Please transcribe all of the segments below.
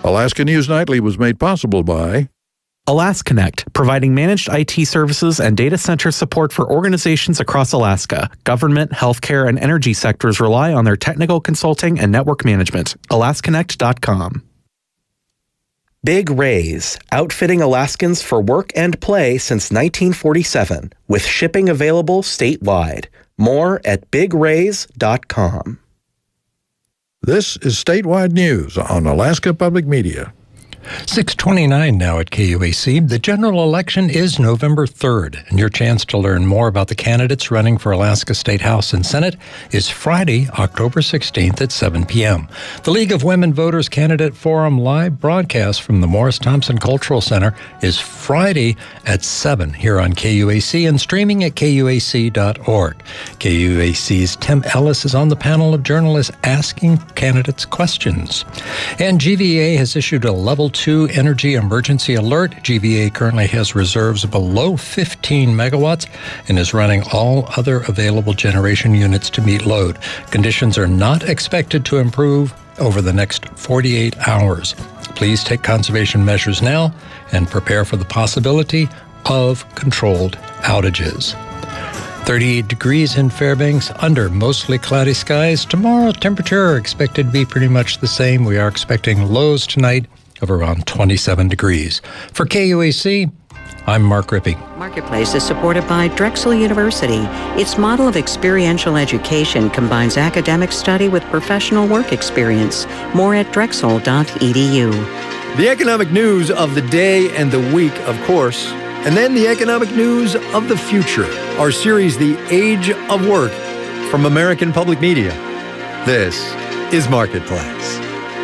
Alaska News Nightly was made possible by AlaskaConnect, providing managed IT services and data center support for organizations across Alaska. Government, healthcare, and energy sectors rely on their technical consulting and network management. AlaskaConnect.com. Big Rays, outfitting Alaskans for work and play since 1947, with shipping available statewide. More at bigrays.com. This is Statewide News on Alaska Public Media. 6:29 now at KUAC. The general election is November 3rd, and your chance to learn more about the candidates running for Alaska State House and Senate is Friday, October 16th at 7 p.m. The League of Women Voters Candidate Forum live broadcast from the Morris Thompson Cultural Center is Friday at 7 here on KUAC and streaming at KUAC.org. KUAC's Tim Ellis is on the panel of journalists asking candidates questions. And GVA has issued a Level 2 energy emergency alert. GVA currently has reserves below 15 megawatts and is running all other available generation units to meet load. Conditions are not expected to improve over the next 48 hours. Please take conservation measures now and prepare for the possibility of controlled outages. 38 degrees in Fairbanks under mostly cloudy skies. Tomorrow, temperature expected to be pretty much the same. We are expecting lows tonight of around 27 degrees. For KUAC, I'm Mark Rippey. Marketplace is supported by Drexel University. Its model of experiential education combines academic study with professional work experience. More at drexel.edu. The economic news of the day and the week, of course, and then the economic news of the future. Our series, The Age of Work, from American Public Media. This is Marketplace.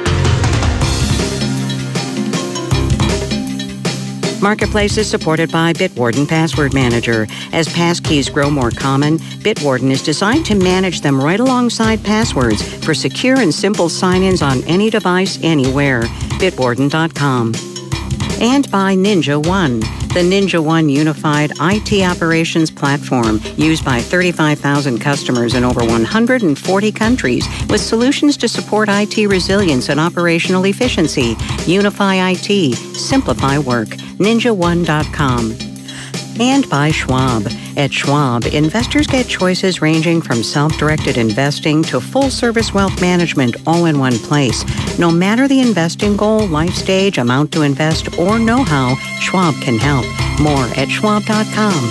Marketplace is supported by Bitwarden Password Manager. As passkeys grow more common, Bitwarden is designed to manage them right alongside passwords for secure and simple sign-ins on any device, anywhere. Bitwarden.com. And by Ninja One, the Ninja One unified IT operations platform used by 35,000 customers in over 140 countries with solutions to support IT resilience and operational efficiency. Unify IT, simplify work. NinjaOne.com. And by Schwab. At Schwab, investors get choices ranging from self-directed investing to full-service wealth management all in one place. No matter the investing goal, life stage, amount to invest, or know-how, Schwab can help. More at Schwab.com.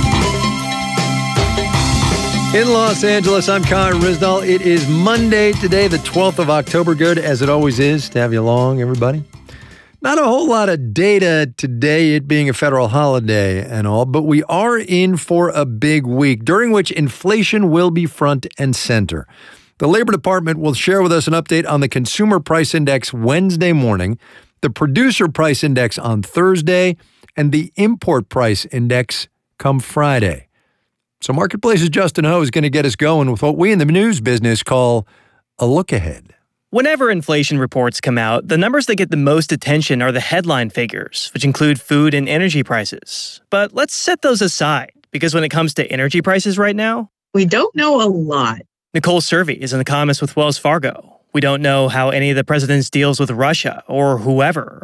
In Los Angeles, I'm Con Risdall. It is Monday today, the 12th of October. Good, as it always is, to have you along, everybody. Not a whole lot of data today, it being a federal holiday and all, but we are in for a big week, during which inflation will be front and center. The Labor Department will share with us an update on the Consumer Price Index Wednesday morning, the Producer Price Index on Thursday, and the Import Price Index come Friday. So Marketplace's Justin Ho is going to get us going with what we in the news business call a look ahead. Whenever inflation reports come out, the numbers that get the most attention are the headline figures, which include food and energy prices. But let's set those aside, because when it comes to energy prices right now, we don't know a lot. Nicole Servey is an economist with Wells Fargo. We don't know how any of the president's deals with Russia or whoever